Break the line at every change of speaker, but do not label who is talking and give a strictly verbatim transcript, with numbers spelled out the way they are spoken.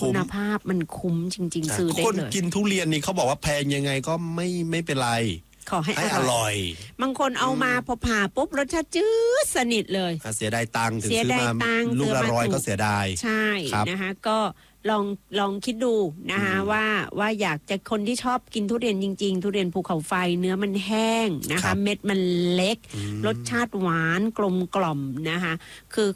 คุณภาพมันคุ้มจริงๆซื้อได้เลยคน
กินทุเรียนนี่เขาบอกว่าแพงยังไงก็ไม่ไม่เป็นไร
ขอให้อร่อย
บา
งคนเอามาพอผ่าปุ๊บรสชาติจืดสนิทเลย
เสียดายตังค์ถึงซื้อมาลูกละร้อยก็เสียดาย
ใช่นะคะก็ลองลองคิดดูนะคะว่าว่าอยากจะคนที่ชอบกินทุเรียนจริงๆทุเรียนภูเขาไฟเนื้อมันแห้งนะคะเม็ดมันเล็กรสชาติหวานกลมกล่อมนะคะคือ